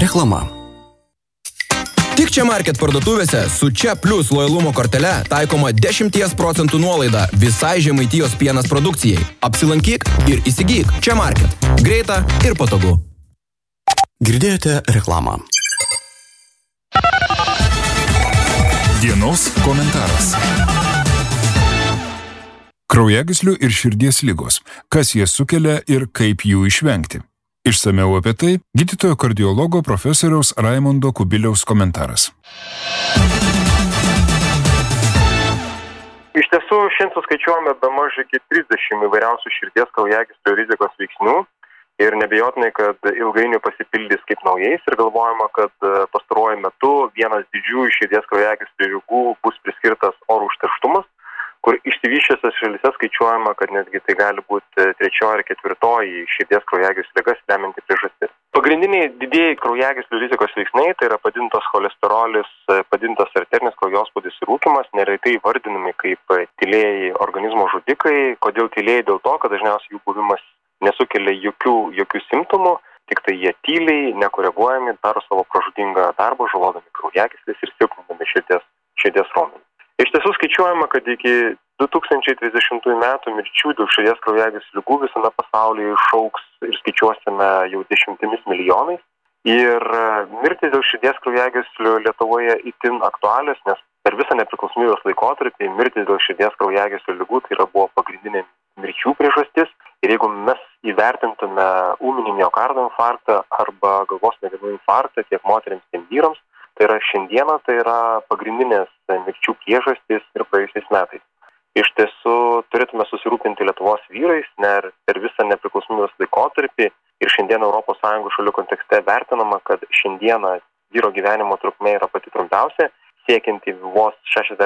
Reklama. Tik Čia Market parduotuvėse su Čia Plus lojalumo kortele taikoma 10% nuolaida visai Žemaitijos pienas produkcijai. Apsilankyk ir įsigyk Čia Market. Greita ir patogu. Girdėjote reklamą. Dienos komentaras. Kraujagyslių ir širdies ligos. Kas jas sukelia ir kaip jų išvengti? Išsamiau apie tai gydytojo kardiologo profesoriaus Raimondo Kubiliaus komentaras. Iš tiesų, šiandien suskaičiuojame bemaž iki 30 įvairiausių širdies kraujagyslių rizikos veiksnių ir nebejotinai, kad ilgainiui pasipildys kaip naujais ir galvojama, kad pastaruoju metu vienas didžiųjų širdies kraujagyslių ligų bus priskirtas oro užterštumas, kur išsivysčiusiose šalyse skaičiuojama, kad netgi tai gali būti 3. ar 4. širdies kraujagyslių ligas lemianti priežastis. Pagrindiniai didieji kraujagyslių rizikos veiksniai tai yra padidintas cholesterolis, padidintas arterinis kraujospūdis ir rūkymas, neretai vardinami kaip tylieji organizmo žudikai. Kodėl tylieji? Dėl to, kad dažniausiai jų buvimas nesukelia jokių simptomų, tik tai jie tyliai, nekoreguojami, daro savo pražudingą darbą, žalodami kraujagysles ir silpnindami širdies raumenį. Iš tiesų skaičiuojama, kad iki 2030 metų mirčių dėl širdies kraujagyslių ligų visame pasaulyje išaugs ir skaičiuosime jau 10 milijonais. Ir mirtis dėl širdies kraujagyslių Lietuvoje itin aktualios, nes per visą nepriklausomybės laikotarpį mirtis dėl širdies kraujagyslių ligų tai buvo pagrindinė mirčių priežastis. Ir jeigu mes įvertintume ūminį miokardo infarktą arba galvos smegenų infarktą tiek moterims, tiek vyrams, tai yra šiandieną, tai yra pagrindinės mirčių priežastys ir praėjusiais metais. Iš tiesų turėtume susirūpinti Lietuvos vyrais, nes per visą nepriklausomybės laikotarpį ir šiandien ES šalių kontekste vertinama, kad šiandieną vyro gyvenimo trukmė yra pati trumpiausia, siekianti vos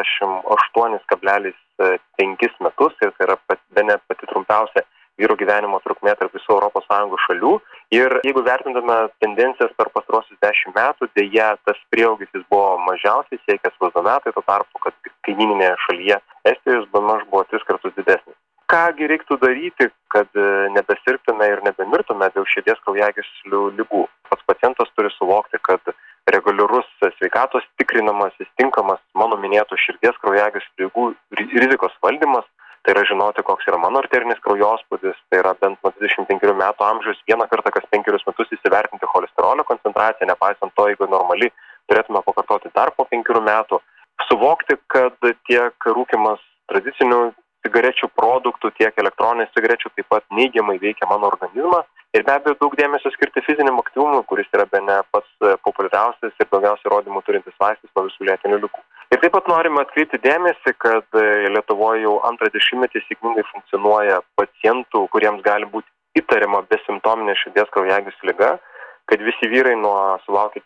68,5 metus ir tai yra bene pati trumpiausia vyro gyvenimo trukmė tarp visų ES šalių. Ir jeigu vertindame tendencijas per pastarosius 10 metų, dėja tas prieaugis buvo mažiausiai, siekęs vos 2 metai, tuo tarpu, kad kaimyninėje šalyje Estijos bemaž buvo 3 kartus didesnis. Kągi reiktų daryti, kad nebesirgtume ir nebemirtume dėl širdies kraujagyslių ligų? Pats pacientas turi suvokti, kad reguliarus sveikatos tikrinimas, tinkamas mano minėtų širdies kraujagyslių ligų rizikos valdymas, tai yra žinoti, koks yra mano arterinis kraujospūdis, tai yra bent nuo 25 metų amžiaus vieną kartą kas 5 metus įsivertinti cholesterolio koncentraciją, nepaisant to, jeigu normali, turėtume pakartoti dar po 5 metų. Suvokti, kad tiek rūkymas tradicinių cigarečių produktų, tiek elektroninės cigarečių taip pat neigiamai veikia mano organizmą ir be abejo daug dėmesio skirti fiziniam aktyvumui, kuris yra bene pats populiariausias ir daugiausiai įrodymų turintis vaistas nuo visų lėtinių ligų. Ir taip pat norime atkreipti dėmesį, kad Lietuvoje jau 2 dešimtmetį sėkmingai funkcionuoja pacientų, kuriems gali būti įtariama besimptominė širdies kraujagyslių liga, kad visi vyrai nuo sulaukę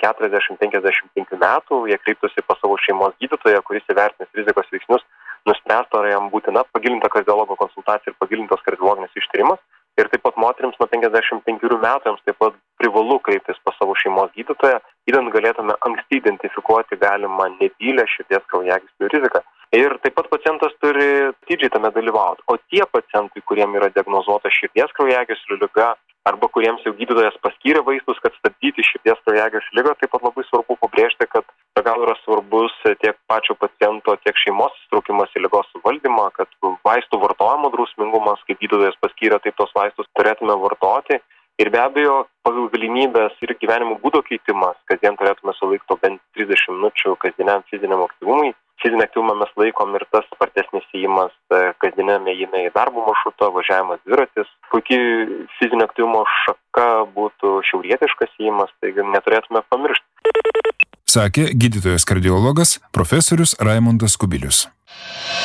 40-55 metų, jie kreiptųsi pas savo šeimos gydytoją, kuris įvertinęs rizikos veiksnius, nuspręstų, ar jam būtina pagilinta kardiologo konsultacija ir pagilintas kardiologinis ištyrimas. Ir taip pat moterims nuo 55 metų jiems taip pat privalu kreiptis pas savo šeimos gydytoją, idant galėtume anksti identifikuoti galimą nebylę širdies kraujagyslių riziką. Ir taip pat pacientas turi atidžiai tame dalyvauti. O tie pacientai, kuriem yra diagnozuota širdies kraujagyslių liga, arba kuriems jau gydytojas paskyrė vaistus, kad stabdyti širdies kraujagyslių ligą, taip pat labai svarbu pabrėžti, kad be galo yra svarbus tiek pačio paciento, tiek šeimos įsitraukimas į ligos suvaldymą, kad vaistų vartojimo drausmingumas, kaip gydytojas paskyrė, taip tos vaistus turėtume vartoti. Ir be abejo, pagal galimybės ir gyvenimo būdo keitimas, kasdien turėtume sulaikti bent 30 minučių kasdieniam fiziniam aktyvumui. Fizinį aktyvumą mes laikom ir tas spartesnis ėjimas kasdieniam ėjime į darbo maršrutą, važiavimas dviratis. Puikiai fizinio aktyvumo šaka būtų šiaurietiškas ėjimas, taigi neturėtume pamiršti. Sakė gydytojas kardiologas profesorius Raimondas Kubilius.